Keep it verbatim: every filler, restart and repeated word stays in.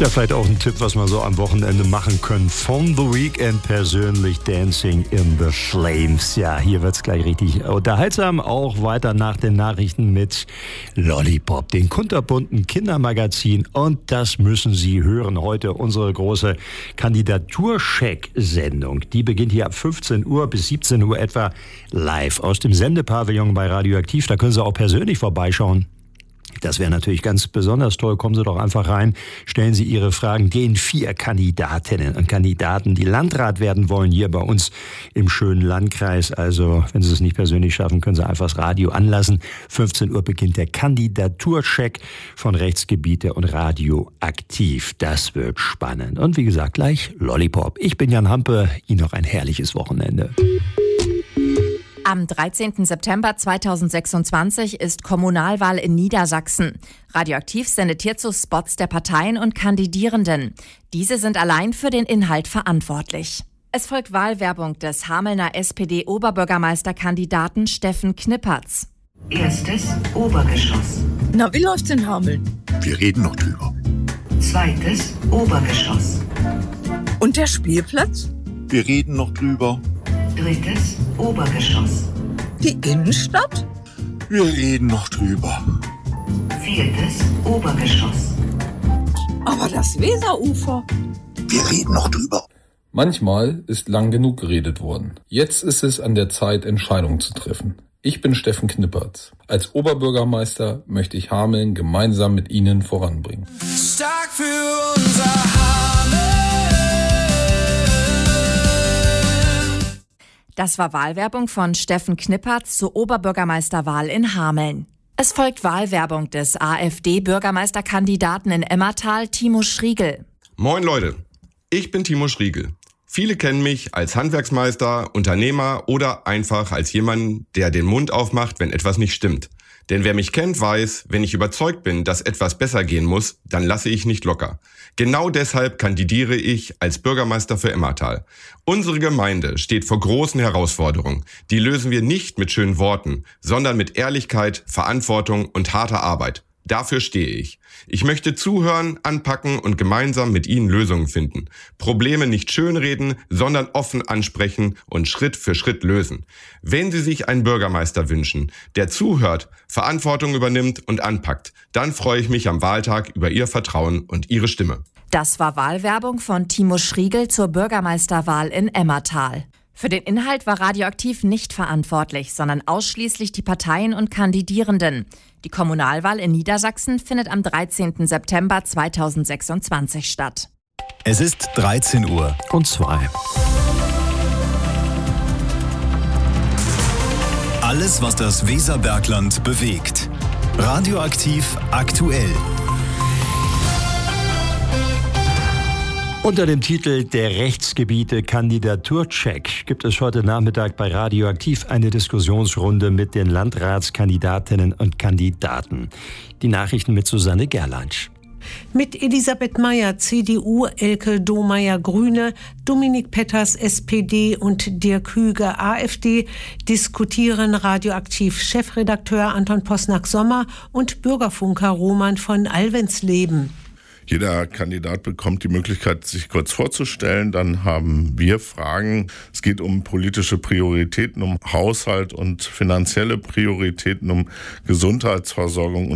Ja, vielleicht auch ein Tipp, was wir so am Wochenende machen können. Von The Weeknd persönlich Dancing in the Flames. Ja, hier wird's gleich richtig unterhaltsam. Auch weiter nach den Nachrichten mit Lollipop, den kunterbunten Kindermagazin. Und das müssen Sie hören. Heute unsere große Kandidaturcheck-Sendung. Die beginnt hier ab fünfzehn Uhr bis siebzehn Uhr etwa live aus dem Sendepavillon bei Radioaktiv. Da können Sie auch persönlich vorbeischauen. Das wäre natürlich ganz besonders toll. Kommen Sie doch einfach rein, stellen Sie Ihre Fragen den vier Kandidatinnen und Kandidaten, die Landrat werden wollen, hier bei uns im schönen Landkreis. Also, wenn Sie es nicht persönlich schaffen, können Sie einfach das Radio anlassen. fünfzehn Uhr beginnt der Kandidaturcheck von Rechtsgebiete und Radioaktiv. Das wird spannend. Und wie gesagt, gleich Lollipop. Ich bin Jan Hampe. Ihnen noch ein herrliches Wochenende. Am dreizehnten September zweitausendsechsundzwanzig ist Kommunalwahl in Niedersachsen. Radioaktiv sendet hierzu Spots der Parteien und Kandidierenden. Diese sind allein für den Inhalt verantwortlich. Es folgt Wahlwerbung des Hamelner S P D-Oberbürgermeisterkandidaten Steffen Knippertz. Erstes Obergeschoss. Na, wie läuft's in Hameln? Wir reden noch drüber. Zweites Obergeschoss. Und der Spielplatz? Wir reden noch drüber. Drittes Obergeschoss. Die Innenstadt? Wir reden noch drüber. Viertes Obergeschoss. Aber das Weserufer? Wir reden noch drüber. Manchmal ist lang genug geredet worden. Jetzt ist es an der Zeit, Entscheidungen zu treffen. Ich bin Steffen Knippertz. Als Oberbürgermeister möchte ich Hameln gemeinsam mit Ihnen voranbringen. Stark für unser Hameln. Das war Wahlwerbung von Steffen Knippertz zur Oberbürgermeisterwahl in Hameln. Es folgt Wahlwerbung des AfD-Bürgermeisterkandidaten in Emmertal, Timo Schriegel. Moin Leute, ich bin Timo Schriegel. Viele kennen mich als Handwerksmeister, Unternehmer oder einfach als jemanden, der den Mund aufmacht, wenn etwas nicht stimmt. Denn wer mich kennt, weiß, wenn ich überzeugt bin, dass etwas besser gehen muss, dann lasse ich nicht locker. Genau deshalb kandidiere ich als Bürgermeister für Emmertal. Unsere Gemeinde steht vor großen Herausforderungen. Die lösen wir nicht mit schönen Worten, sondern mit Ehrlichkeit, Verantwortung und harter Arbeit. Dafür stehe ich. Ich möchte zuhören, anpacken und gemeinsam mit Ihnen Lösungen finden. Probleme nicht schönreden, sondern offen ansprechen und Schritt für Schritt lösen. Wenn Sie sich einen Bürgermeister wünschen, der zuhört, Verantwortung übernimmt und anpackt, dann freue ich mich am Wahltag über Ihr Vertrauen und Ihre Stimme. Das war Wahlwerbung von Timo Schriegel zur Bürgermeisterwahl in Emmertal. Für den Inhalt war Radioaktiv nicht verantwortlich, sondern ausschließlich die Parteien und Kandidierenden. Die Kommunalwahl in Niedersachsen findet am dreizehnten September zweitausendsechsundzwanzig statt. Es ist dreizehn Uhr und zwei. Alles, was das Weserbergland bewegt. Radioaktiv aktuell. Unter dem Titel Der Rechtsgebiete Kandidaturcheck gibt es heute Nachmittag bei Radioaktiv eine Diskussionsrunde mit den Landratskandidatinnen und Kandidaten. Die Nachrichten mit Susanne Gerlach. Mit Elisabeth Meyer, C D U, Elke Domeyer, Grüne, Dominik Petters, S P D und Dirk Hüge, AfD, diskutieren Radioaktiv-Chefredakteur Anton Posnack-Sommer und Bürgerfunker Roman von Alvensleben. Jeder Kandidat bekommt die Möglichkeit, sich kurz vorzustellen. Dann haben wir Fragen. Es geht um politische Prioritäten, um Haushalt und finanzielle Prioritäten, um Gesundheitsversorgung.